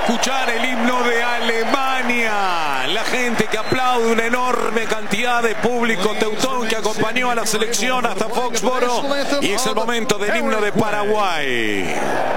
escuchar el himno de Alemania. La gente que aplaude, una enorme cantidad de público teutón que acompañó a la selección hasta Foxboro. Y es el momento del himno de Paraguay.